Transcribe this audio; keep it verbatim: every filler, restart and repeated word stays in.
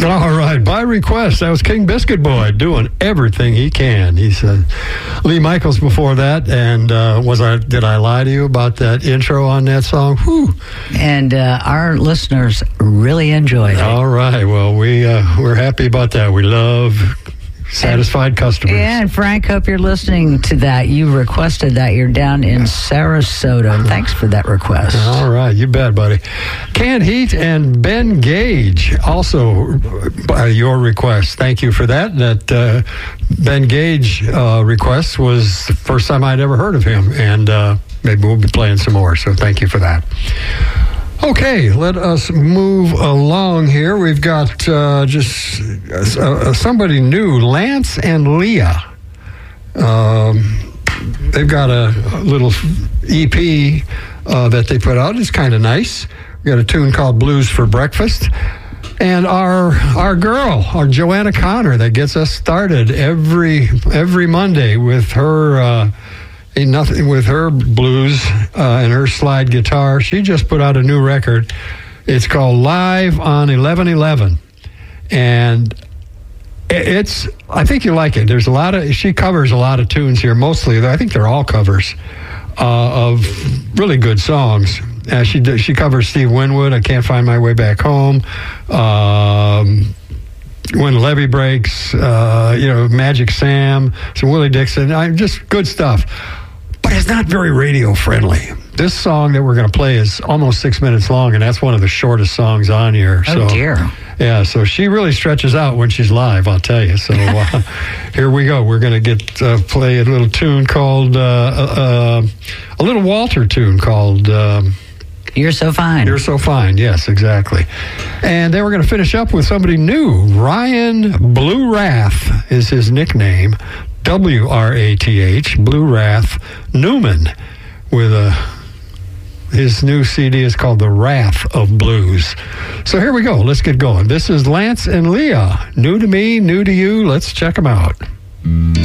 All right, by request, that was King Biscuit Boy doing everything he can. He said, Lee Michaels before that, and uh, was I? Did I lie to you about that intro on that song? Whew. And uh, our listeners really enjoyed it. All right, well, we, uh, we're happy about that. We love satisfied customers. Yeah, and Frank, hope you're listening to that. You requested that. You're down in Sarasota. Thanks for that request. All right, you bet, buddy. Canned Heat and Ben Gage, also by your request. Thank you for that. That uh, Ben Gage uh, request was the first time I'd ever heard of him, and uh, maybe we'll be playing some more, so thank you for that. Okay, let us move along here. We've got uh, just uh, somebody new, Lance and Leah. Um, they've got a, a little E P uh, that they put out. It's kind of nice. We got a tune called Blues for Breakfast. And our our girl, our Joanna Connor, that gets us started every every Monday with her... Uh, Ain't nothing with her blues uh, and her slide guitar. She just put out a new record. It's called Live on eleven eleven. And it's, I think you like it. There's a lot of, she covers a lot of tunes here, mostly. I think they're all covers uh, of really good songs. Uh, she she covers Steve Winwood, I Can't Find My Way Back Home. Um... When the Levee Breaks, uh, you know, Magic Sam, some Willie Dixon, I, just good stuff. But it's not very radio friendly. This song that we're going to play is almost six minutes long, and that's one of the shortest songs on here. Oh, so, dear. Yeah, so she really stretches out when she's live, I'll tell you. So uh, here we go. We're going to get uh, play a little tune called, uh, uh, a little Walter tune called... Um, You're So Fine. You're So Fine, yes, exactly. And then we're going to finish up with somebody new. Ryan Blue Wrath is his nickname. W R A T H, Blue Wrath Newman. With a, his new C D is called The Wrath of Blues. So here we go. Let's get going. This is Lance and Leah. New to me, new to you. Let's check them out.